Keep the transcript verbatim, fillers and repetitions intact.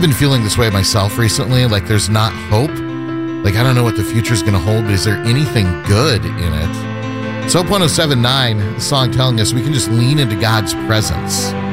been feeling this way myself recently, like there's not hope. Like, I don't know what the future's going to hold, but is there anything good in it? Soap one oh seven point nine, the song telling us we can just lean into God's presence.